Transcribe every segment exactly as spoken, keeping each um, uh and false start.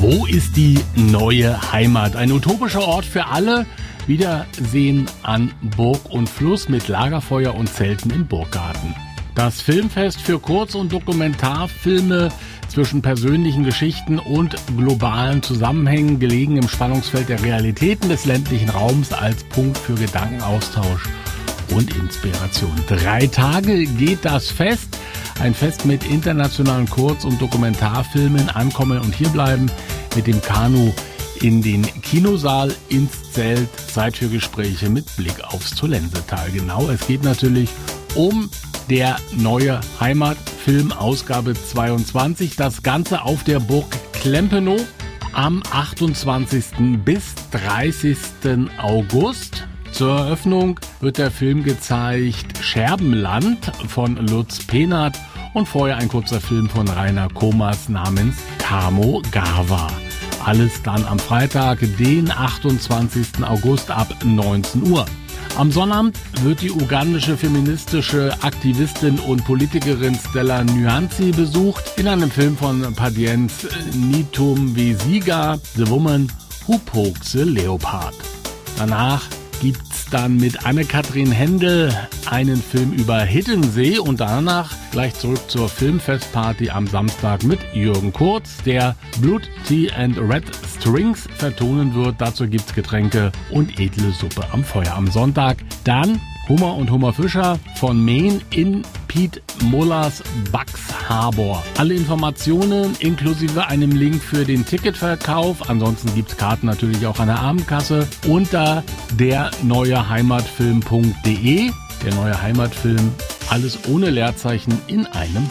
Wo ist die neue Heimat? Ein utopischer Ort für alle. Wiedersehen an Burg und Fluss mit Lagerfeuer und Zelten im Burggarten. Das Filmfest für Kurz- und Dokumentarfilme zwischen persönlichen Geschichten und globalen Zusammenhängen, gelegen im Spannungsfeld der Realitäten des ländlichen Raums als Punkt für Gedankenaustausch und Inspiration. Drei Tage geht das Fest. Ein Fest mit internationalen Kurz- und Dokumentarfilmen. Ankommen und hierbleiben mit dem Kanu in den Kinosaal, ins Zelt. Zeit für Gespräche mit Blick aufs Zollensetal. Genau, es geht natürlich um der neue Heimatfilm, Ausgabe zweiundzwanzig. Das Ganze auf der Burg Klempenow am achtundzwanzigsten bis dreißigsten August. Zur Eröffnung wird der Film gezeigt Scherbenland von Lutz Pehnert und vorher ein kurzer Film von Rainer Komas namens Kamo Gava. Alles dann am Freitag, den achtundzwanzigsten August ab neunzehn Uhr. Am Sonnabend wird die ugandische feministische Aktivistin und Politikerin Stella Nyanzi besucht in einem Film von Patience Nitumvisiga, The Woman Who Poked the Leopard. Danach gibt's dann mit Anne-Kathrin Händel einen Film über Hiddensee und danach gleich zurück zur Filmfestparty am Samstag mit Jürgen Kurz, der Blood, Tea and Red Strings vertonen wird. Dazu gibt's Getränke und edle Suppe am Feuer. Am Sonntag dann Hummer und Hummerfischer von Maine in Piet Mullers Bucks Harbor. Alle Informationen inklusive einem Link für den Ticketverkauf. Ansonsten gibt's Karten natürlich auch an der Abendkasse unter der neue Heimatfilm punkt de. Der neue Heimatfilm, alles ohne Leerzeichen in einem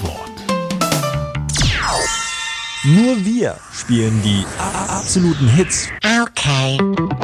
Wort. Nur wir spielen die absoluten Hits. Okay.